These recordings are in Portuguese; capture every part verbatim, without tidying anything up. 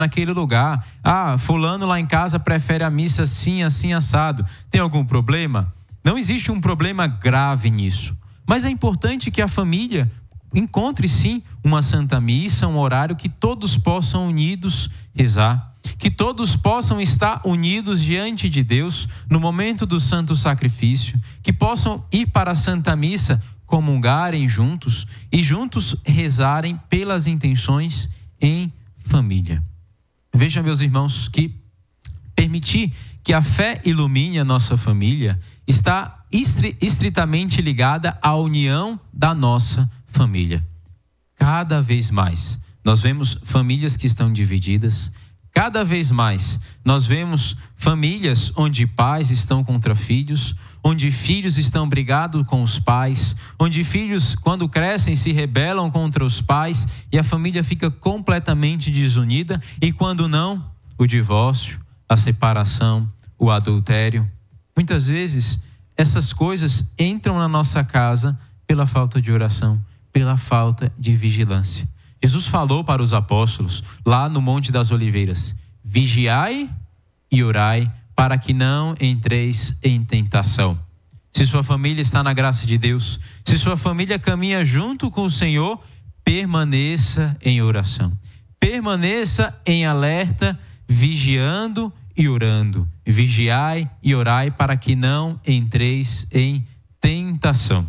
naquele lugar. Ah, fulano lá em casa prefere a missa assim, assim, assado. Tem algum problema? Não existe um problema grave nisso. Mas é importante que a família encontre sim uma santa missa, um horário que todos possam unidos rezar. Que todos possam estar unidos diante de Deus no momento do santo sacrifício. Que possam ir para a santa missa, comungarem juntos e juntos rezarem pelas intenções em família. Veja, meus irmãos, que permitir que a fé ilumine a nossa família está estritamente ligada à união da nossa família. Cada vez mais nós vemos famílias que estão divididas. Cada vez mais nós vemos famílias onde pais estão contra filhos, onde filhos estão brigados com os pais, onde filhos, quando crescem, se rebelam contra os pais e a família fica completamente desunida, e quando não, o divórcio, a separação, o adultério. Muitas vezes essas coisas entram na nossa casa pela falta de oração, pela falta de vigilância. Jesus falou para os apóstolos lá no Monte das Oliveiras: vigiai e orai para que não entreis em tentação. Se sua família está na graça de Deus, se sua família caminha junto com o Senhor, permaneça em oração. Permaneça em alerta, vigiando e orando. Vigiai e orai para que não entreis em tentação.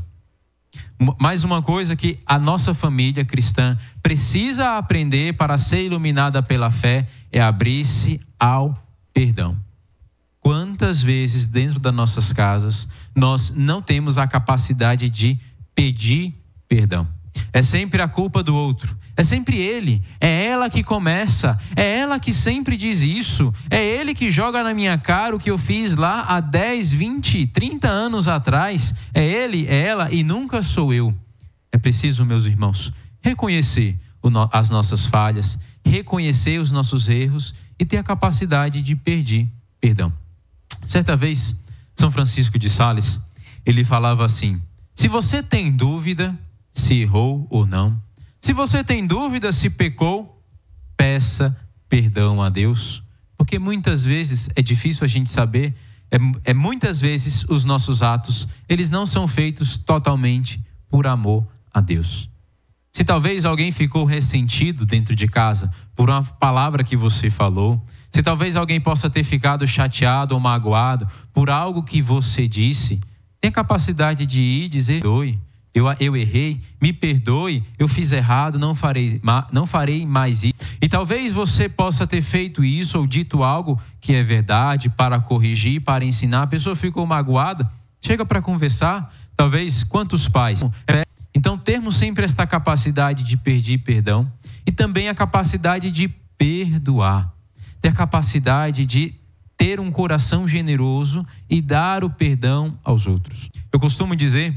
Mais uma coisa que a nossa família cristã precisa aprender para ser iluminada pela fé é abrir-se ao perdão. Quantas vezes dentro das nossas casas nós não temos a capacidade de pedir perdão? É sempre a culpa do outro, é sempre ele, é ela que começa, é ela que sempre diz isso, é ele que joga na minha cara o que eu fiz lá há dez, vinte, trinta anos atrás, é ele, é ela e nunca sou eu. É preciso, meus irmãos, reconhecer as nossas falhas, reconhecer os nossos erros e ter a capacidade de pedir perdão. Certa vez, São Francisco de Sales, ele falava assim: se você tem dúvida se errou ou não, se você tem dúvida se pecou, peça perdão a Deus, porque muitas vezes é difícil a gente saber, é, é muitas vezes os nossos atos, eles não são feitos totalmente por amor a Deus. Se talvez alguém ficou ressentido dentro de casa por uma palavra que você falou, se talvez alguém possa ter ficado chateado ou magoado por algo que você disse, tem a capacidade de ir e dizer: perdoe, eu, eu errei, me perdoe, eu fiz errado, não farei, não farei mais isso. E talvez você possa ter feito isso ou dito algo que é verdade para corrigir, para ensinar. A pessoa ficou magoada, chega para conversar. Talvez, quantos pais? Então, termos sempre esta capacidade de pedir perdão e também a capacidade de perdoar. Ter a capacidade de ter um coração generoso e dar o perdão aos outros. Eu costumo dizer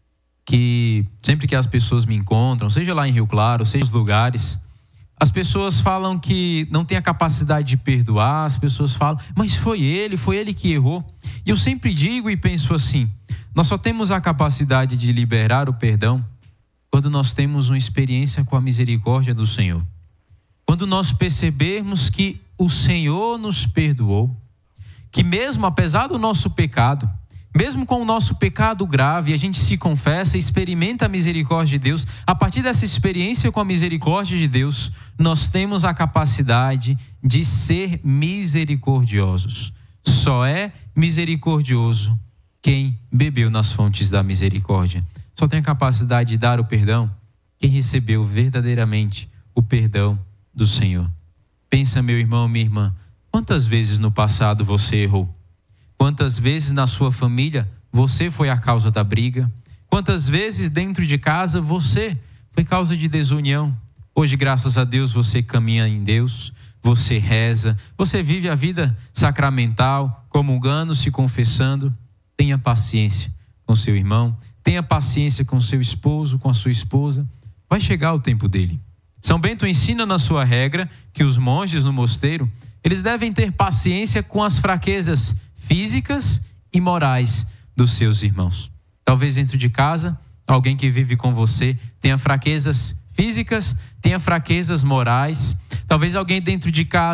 que sempre que as pessoas me encontram, seja lá em Rio Claro, seja nos lugares, as pessoas falam que não tem a capacidade de perdoar, as pessoas falam, mas foi ele, foi ele que errou. E eu sempre digo e penso assim: nós só temos a capacidade de liberar o perdão quando nós temos uma experiência com a misericórdia do Senhor. Quando nós percebermos que o Senhor nos perdoou, que mesmo apesar do nosso pecado, mesmo com o nosso pecado grave, a gente se confessa e experimenta a misericórdia de Deus. A partir dessa experiência com a misericórdia de Deus, nós temos a capacidade de ser misericordiosos. Só é misericordioso quem bebeu nas fontes da misericórdia. Só tem a capacidade de dar o perdão quem recebeu verdadeiramente o perdão do Senhor. Pensa, meu irmão, minha irmã, quantas vezes no passado você errou? Quantas vezes na sua família você foi a causa da briga? Quantas vezes dentro de casa você foi causa de desunião? Hoje, graças a Deus, você caminha em Deus, você reza, você vive a vida sacramental, comungando, se confessando. Tenha paciência com seu irmão, tenha paciência com seu esposo, com a sua esposa. Vai chegar o tempo dele. São Bento ensina na sua regra que os monges no mosteiro, eles devem ter paciência com as fraquezas físicas e morais dos seus irmãos. Talvez dentro de casa, alguém que vive com você tenha fraquezas físicas, tenha fraquezas morais. Talvez alguém dentro de casa